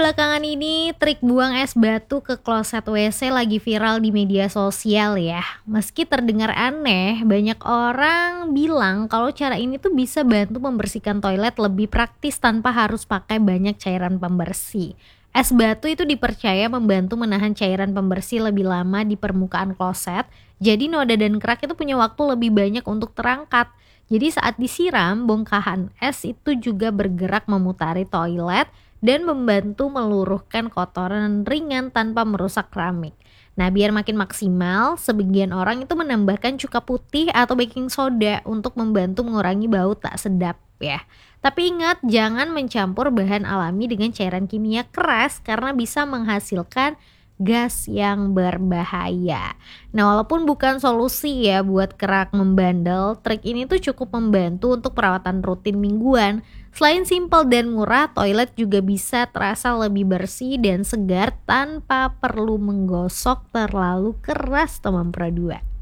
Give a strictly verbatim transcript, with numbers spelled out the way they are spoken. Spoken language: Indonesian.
belakangan ini trik buang es batu ke kloset W C lagi viral di media sosial ya. Meski terdengar aneh, banyak orang bilang kalau cara ini tuh bisa bantu membersihkan toilet lebih praktis tanpa harus pakai banyak cairan pembersih. Es batu itu dipercaya membantu menahan cairan pembersih lebih lama di permukaan kloset, jadi noda dan kerak itu punya waktu lebih banyak untuk terangkat. Jadi saat disiram, bongkahan es itu juga bergerak memutari toilet dan membantu meluruhkan kotoran ringan tanpa merusak keramik. Nah, biar makin maksimal, sebagian orang itu menambahkan cuka putih atau baking soda untuk membantu mengurangi bau tak sedap ya. Tapi ingat, jangan mencampur bahan alami dengan cairan kimia keras karena bisa menghasilkan gas yang berbahaya. Nah, walaupun bukan solusi ya buat kerak membandel, trik ini tuh cukup membantu untuk perawatan rutin mingguan. Selain simpel dan murah, toilet juga bisa terasa lebih bersih dan segar tanpa perlu menggosok terlalu keras teman Pro dua.